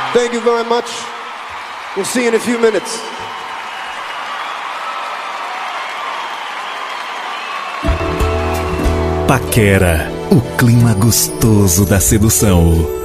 Thank you very much. We'll see you in a few minutes. Paquera, o clima gostoso da sedução.